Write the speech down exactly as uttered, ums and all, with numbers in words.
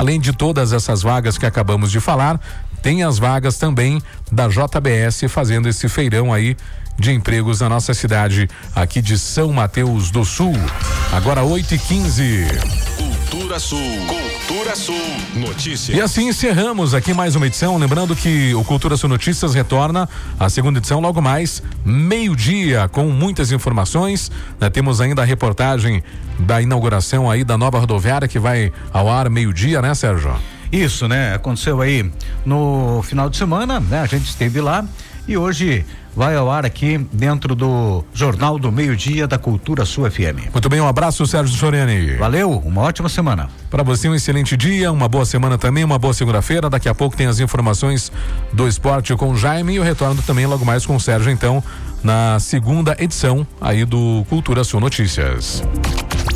Além de todas essas vagas que acabamos de falar, tem as vagas também da J B S fazendo esse feirão aí de empregos na nossa cidade aqui de São Mateus do Sul. Agora oito e quinze. Cultura Sul, Cultura Sul Notícias. E assim encerramos aqui mais uma edição, lembrando que o Cultura Sul Notícias retorna a segunda edição logo mais meio-dia com muitas informações, né? Temos ainda a reportagem da inauguração aí da nova rodoviária que vai ao ar meio-dia, né, Sérgio? Isso, né? Aconteceu aí no final de semana, né? A gente esteve lá e hoje vai ao ar aqui dentro do Jornal do Meio-Dia da Cultura Sul F M. Muito bem, um abraço, Sérgio Soriani. Valeu, uma ótima semana. Para você um excelente dia, uma boa semana também, uma boa segunda-feira. Daqui a pouco tem as informações do esporte com o Jaime e eu retorno também logo mais com o Sérgio, então, na segunda edição aí do Cultura Sul Notícias.